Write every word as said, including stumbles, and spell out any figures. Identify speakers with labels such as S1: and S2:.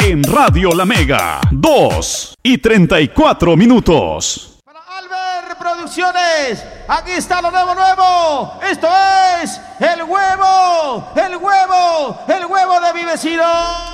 S1: en Radio La Mega. dos y treinta y cuatro minutos.
S2: Para Albert Producciones, aquí está lo nuevo nuevo. Esto es el huevo, el huevo, el huevo de mi vecino.